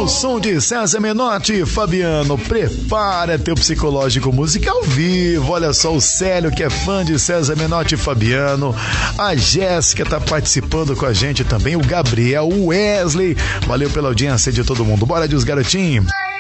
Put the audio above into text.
Ao som de César Menotti e Fabiano, prepara teu psicológico música ao vivo. Olha só, o Célio, que é fã de César Menotti e Fabiano, a Jéssica tá participando com a gente também, o Gabriel, o Wesley, valeu pela audiência de todo mundo. Bora de os garotinhos.